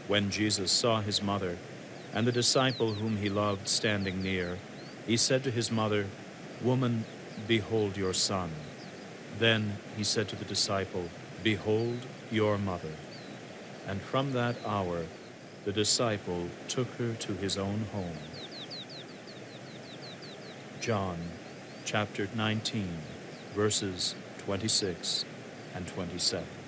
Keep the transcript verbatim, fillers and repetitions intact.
When Jesus saw his mother and the disciple whom he loved standing near, he said to his mother, "Woman, behold your son." Then he said to the disciple, "Behold your mother." And from that hour the disciple took her to his own home. John chapter nineteen, verses twenty-six and twenty-seven.